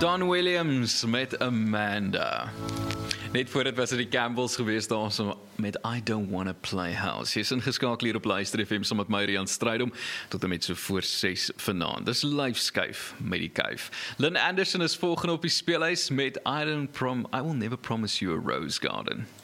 Don Williams met Amanda. Net voordat was dit die Campbells geweest daar so met I Don't Wanna Play House. Jy is ingeskakel hier op Luister FM saam met my Rian Strydom tot en met so voor 6 vanaand. Dis live skuif met die kuif. Lynn Anderson is volgende op die speelhuis met I Will Never Promise You a Rose Garden.